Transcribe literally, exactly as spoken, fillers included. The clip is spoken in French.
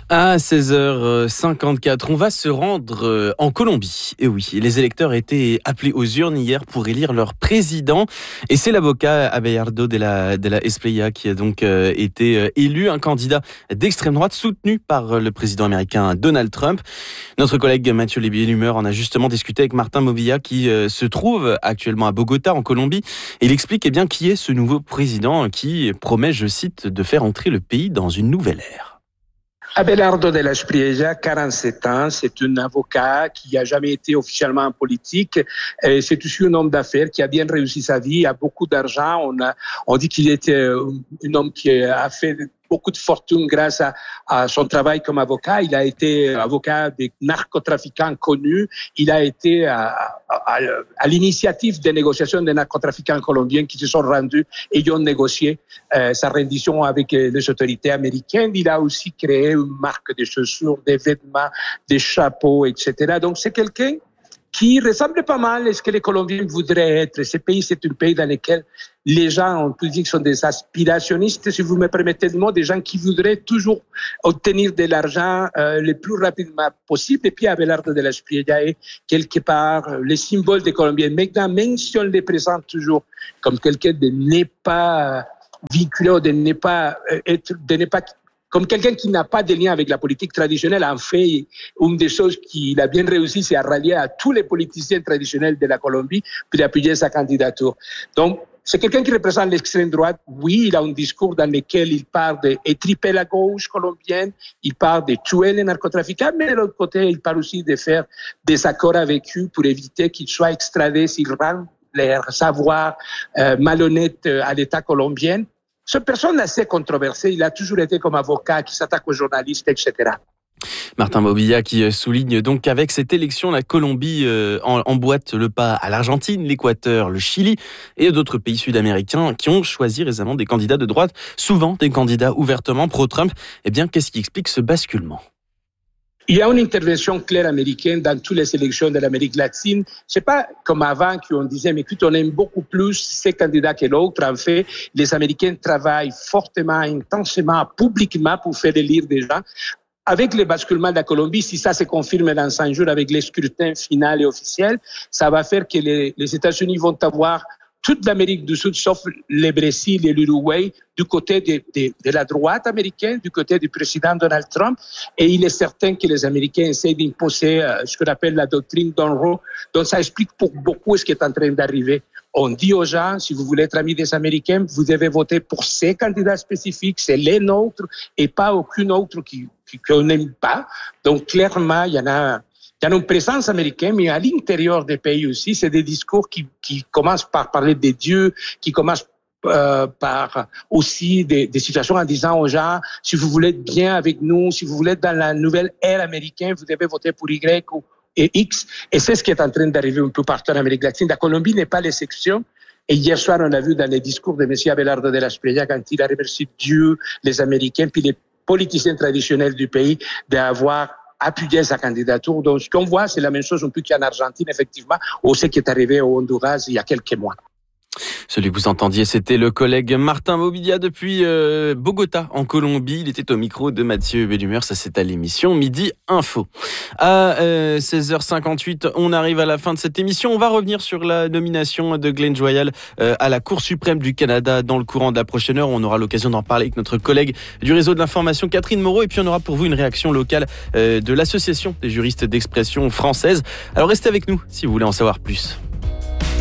À seize heures cinquante-quatre, on va se rendre en Colombie. Et oui, les électeurs étaient appelés aux urnes hier pour élire leur président. Et c'est l'avocat Abelardo de la, de la Espriella qui a donc été élu, un candidat d'extrême droite soutenu par le président américain Donald Trump. Notre collègue Mathieu Lebillumeur en a justement discuté avec Martin Movilla qui se trouve actuellement à Bogota en Colombie. Et il explique eh bien, qui est ce nouveau président qui promet, je cite, de faire entrer le pays dans une nouvelle ère. Abelardo de la Espriella, quarante-sept ans, c'est un avocat qui n'a jamais été officiellement en politique. Et c'est aussi un homme d'affaires qui a bien réussi sa vie, a beaucoup d'argent. On, a, on dit qu'il était un homme qui a fait beaucoup de fortune grâce à, à son travail comme avocat. Il a été avocat des narcotrafiquants connus. Il a été à, à, à l'initiative des négociations des narcotrafiquants colombiens qui se sont rendus et ils ont négocié euh, sa rendition avec les autorités américaines. Il a aussi créé une marque de chaussures, des vêtements, des chapeaux, et cetera. Donc c'est quelqu'un qui ressemble pas mal à ce que les Colombiens voudraient être. Ce pays, c'est un pays dans lequel les gens, on peut dire, sont des aspirationnistes, si vous me permettez le mot, des gens qui voudraient toujours obtenir de l'argent euh, le plus rapidement possible. Et puis, Abelardo de la Espriella est quelque part euh, le symbole des Colombiens. Maintenant, même si on les présente toujours comme quelqu'un de n'est pas vinculé, de n'est pas euh, être, de n'est pas comme quelqu'un qui n'a pas de lien avec la politique traditionnelle. En fait, une des choses qu'il a bien réussi, c'est à rallier à tous les politiciens traditionnels de la Colombie puis d'appuyer sa candidature. Donc, c'est quelqu'un qui représente l'extrême droite. Oui, il a un discours dans lequel il parle d'étriper la gauche colombienne, il parle de tuer les narcotrafiquants, mais de l'autre côté, il parle aussi de faire des accords avec eux pour éviter qu'ils soient extradés s'ils rendent leur savoir euh, malhonnête à l'État colombien. Cette personne assez controversée, il a toujours été comme avocat qui s'attaque aux journalistes, et cetera. Martin Movilla qui souligne donc qu'avec cette élection, la Colombie emboîte le pas à l'Argentine, l'Équateur, le Chili et d'autres pays sud-américains qui ont choisi récemment des candidats de droite, souvent des candidats ouvertement pro-Trump. Eh bien, qu'est-ce qui explique ce basculement ? Il y a une intervention claire américaine dans toutes les élections de l'Amérique latine. C'est pas comme avant qu'on disait, mais écoute, on aime beaucoup plus ces candidats que l'autre. En fait, les Américains travaillent fortement, intensément, publiquement pour faire élire des gens. Avec le basculement de la Colombie, si ça se confirme dans cinq jours avec les scrutins final et officiel, ça va faire que les, les États-Unis vont avoir toute l'Amérique du Sud, sauf le Brésil et l'Uruguay, du côté de, de, de la droite américaine, du côté du président Donald Trump. Et il est certain que les Américains essaient d'imposer euh, ce qu'on appelle la doctrine Monroe. Donc ça explique pour beaucoup ce qui est en train d'arriver. On dit aux gens, si vous voulez être amis des Américains, vous devez voter pour ces candidats spécifiques, c'est les nôtres, et pas aucun autre qui, qui, qu'on n'aime pas. Donc clairement, il y en a... Il y a une présence américaine, mais à l'intérieur des pays aussi, c'est des discours qui, qui commencent par parler des dieux, qui commencent euh, par aussi des, des situations en disant aux gens, si vous voulez être bien avec nous, si vous voulez être dans la nouvelle ère américaine, vous devez voter pour Y ou et X. Et c'est ce qui est en train d'arriver un peu partout en Amérique latine. La Colombie n'est pas l'exception. Et hier soir, on a vu dans les discours de M. Abelardo de la Espriella, quand il a remercié Dieu, les Américains, puis les politiciens traditionnels du pays, d'avoir appuyer sa candidature. Donc, ce qu'on voit, c'est la même chose un peu qu'en Argentine, effectivement, ou ce qui est arrivé au Honduras il y a quelques mois. Celui que vous entendiez, c'était le collègue Martin Movilla depuis euh, Bogota, en Colombie. Il était au micro de Mathieu Lebillumeur. Ça, c'est à l'émission Midi Info. À euh, seize heures cinquante-huit, on arrive à la fin de cette émission. On va revenir sur la nomination de Glenn Joyal euh, à la Cour suprême du Canada dans le courant de la prochaine heure. On aura l'occasion d'en parler avec notre collègue du réseau de l'information, Catherine Moreau. Et puis, on aura pour vous une réaction locale euh, de l'Association des juristes d'expression française. Alors, restez avec nous si vous voulez en savoir plus.